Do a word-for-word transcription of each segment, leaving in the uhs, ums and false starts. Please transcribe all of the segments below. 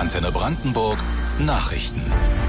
Antenne Brandenburg Nachrichten.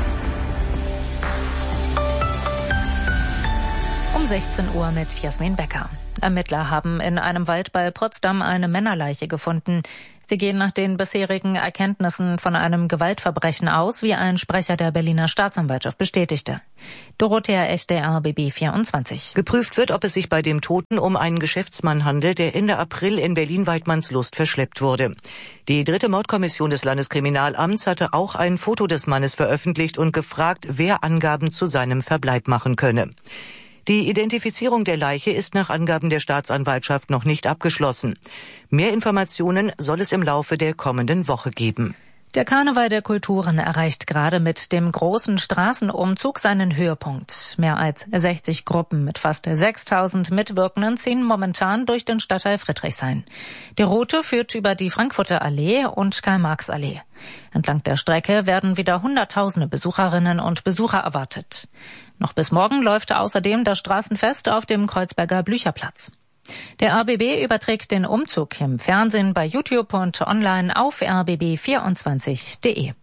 Um sechzehn Uhr mit Jasmin Becker. Ermittler haben in einem Wald bei Potsdam eine Männerleiche gefunden. Sie gehen nach den bisherigen Erkenntnissen von einem Gewaltverbrechen aus, wie ein Sprecher der Berliner Staatsanwaltschaft bestätigte. Dorothea Echte, R B B vierundzwanzig. Geprüft wird, ob es sich bei dem Toten um einen Geschäftsmann handelt, der Ende April in Berlin-Waidmannslust verschleppt wurde. Die dritte Mordkommission des Landeskriminalamts hatte auch ein Foto des Mannes veröffentlicht und gefragt, wer Angaben zu seinem Verbleib machen könne. Die Identifizierung der Leiche ist nach Angaben der Staatsanwaltschaft noch nicht abgeschlossen. Mehr Informationen soll es im Laufe der kommenden Woche geben. Der Karneval der Kulturen erreicht gerade mit dem großen Straßenumzug seinen Höhepunkt. Mehr als sechzig Gruppen mit fast sechstausend Mitwirkenden ziehen momentan durch den Stadtteil Friedrichshain. Die Route führt über die Frankfurter Allee und Karl-Marx-Allee. Entlang der Strecke werden wieder Hunderttausende Besucherinnen und Besucher erwartet. Noch bis morgen läuft außerdem das Straßenfest auf dem Kreuzberger Blücherplatz. Der R B B überträgt den Umzug im Fernsehen, bei YouTube und online auf r b b vierundzwanzig punkt d e.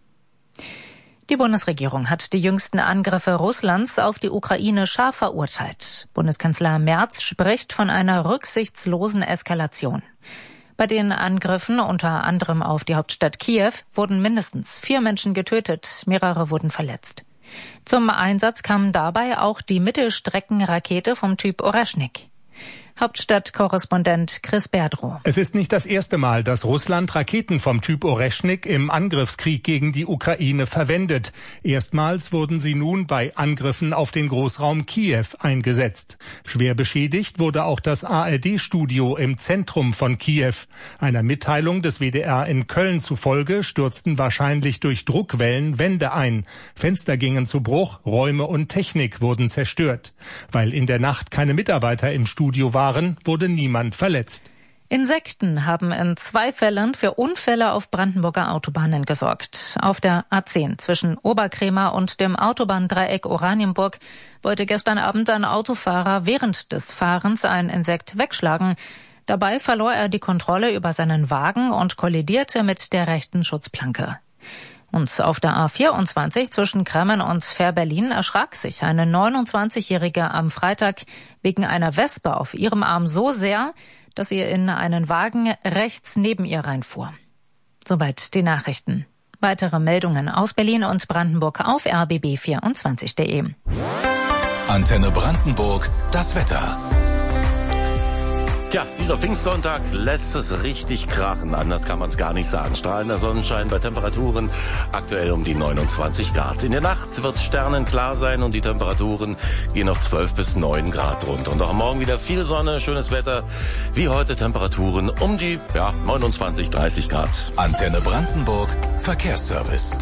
Die Bundesregierung hat die jüngsten Angriffe Russlands auf die Ukraine scharf verurteilt. Bundeskanzler Merz spricht von einer rücksichtslosen Eskalation. Bei den Angriffen, unter anderem auf die Hauptstadt Kiew, wurden mindestens vier Menschen getötet, mehrere wurden verletzt. Zum Einsatz kam dabei auch die Mittelstreckenrakete vom Typ Oreschnik. Hauptstadtkorrespondent Chris Berdrow. Es ist nicht das erste Mal, dass Russland Raketen vom Typ Oreschnik im Angriffskrieg gegen die Ukraine verwendet. Erstmals wurden sie nun bei Angriffen auf den Großraum Kiew eingesetzt. Schwer beschädigt wurde auch das A R D-Studio im Zentrum von Kiew. Einer Mitteilung des W D R in Köln zufolge stürzten wahrscheinlich durch Druckwellen Wände ein. Fenster gingen zu Bruch, Räume und Technik wurden zerstört. Weil in der Nacht keine Mitarbeiter im Studio waren, wurde niemand verletzt. Insekten haben in zwei Fällen für Unfälle auf Brandenburger Autobahnen gesorgt. Auf der A zehn zwischen Oberkrämer und dem Autobahndreieck Oranienburg wollte gestern Abend ein Autofahrer während des Fahrens ein Insekt wegschlagen. Dabei verlor er die Kontrolle über seinen Wagen und kollidierte mit der rechten Schutzplanke. Und auf der A vierundzwanzig zwischen Kremmen und Fähr-Berlin erschrak sich eine neunundzwanzigjährige am Freitag wegen einer Wespe auf ihrem Arm so sehr, dass sie in einen Wagen rechts neben ihr reinfuhr. Soweit die Nachrichten. Weitere Meldungen aus Berlin und Brandenburg auf r b b vierundzwanzig punkt d e. Antenne Brandenburg, das Wetter. Tja, dieser Pfingstsonntag lässt es richtig krachen, anders kann man es gar nicht sagen. Strahlender Sonnenschein bei Temperaturen aktuell um die neunundzwanzig Grad. In der Nacht wird sternenklar sein und die Temperaturen gehen auf zwölf bis neun Grad runter. Und auch morgen wieder viel Sonne, schönes Wetter, wie heute Temperaturen um die ja, neunundzwanzig, dreißig Grad. Antenne Brandenburg, Verkehrsservice.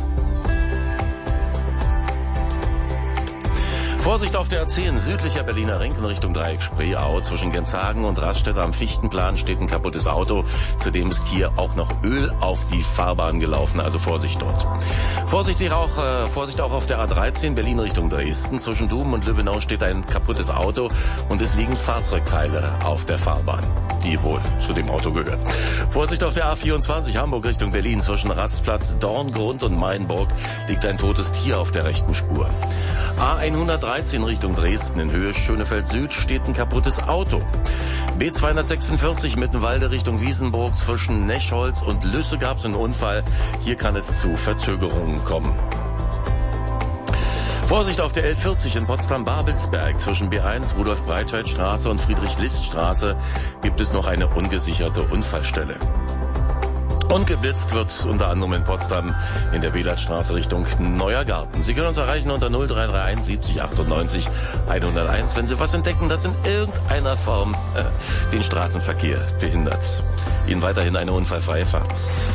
Vorsicht auf der A zehn, südlicher Berliner Ring in Richtung Dreieck Spreeau. Zwischen Genshagen und Raststätte am Fichtenplan steht ein kaputtes Auto. Zudem ist hier auch noch Öl auf die Fahrbahn gelaufen, also Vorsicht dort. Vorsichtig auch, äh, Vorsicht auch auf der A dreizehn, Berlin Richtung Dresden. Zwischen Duben und Lübbenau steht ein kaputtes Auto und es liegen Fahrzeugteile auf der Fahrbahn, die wohl zu dem Auto gehören. Vorsicht auf der A vierundzwanzig, Hamburg Richtung Berlin. Zwischen Rastplatz Dorngrund und Mainburg liegt ein totes Tier auf der rechten Spur. A hundertdreizehn Richtung Dresden in Höhe Schönefeld Süd steht ein kaputtes Auto. B zweihundertsechsundvierzig Mittenwalde Richtung Wiesenburg zwischen Neschholz und Lüsse gab es einen Unfall. Hier kann es zu Verzögerungen kommen. Vorsicht auf der L vierzig in Potsdam-Babelsberg. Zwischen B eins Rudolf-Breitscheid-Straße und Friedrich-List-Straße gibt es noch eine ungesicherte Unfallstelle. Und geblitzt wird unter anderem in Potsdam in der Belatstraße Richtung Neuer Garten. Sie können uns erreichen unter null drei drei eins siebzig achtundneunzig hunderteins, wenn Sie was entdecken, das in irgendeiner Form äh, den Straßenverkehr behindert. Ihnen weiterhin eine unfallfreie Fahrt.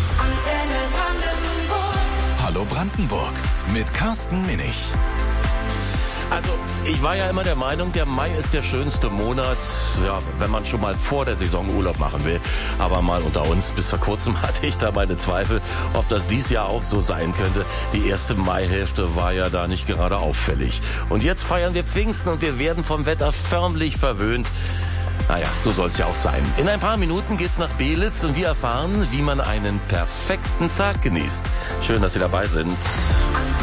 Hallo Brandenburg mit Carsten Minich. Also, ich war ja immer der Meinung, der Mai ist der schönste Monat, ja, wenn man schon mal vor der Saison Urlaub machen will. Aber mal unter uns, bis vor kurzem hatte ich da meine Zweifel, ob das dies Jahr auch so sein könnte. Die erste Maihälfte war ja da nicht gerade auffällig. Und jetzt feiern wir Pfingsten und wir werden vom Wetter förmlich verwöhnt. Naja, so soll es ja auch sein. In ein paar Minuten geht's nach Belitz und wir erfahren, wie man einen perfekten Tag genießt. Schön, dass Sie dabei sind.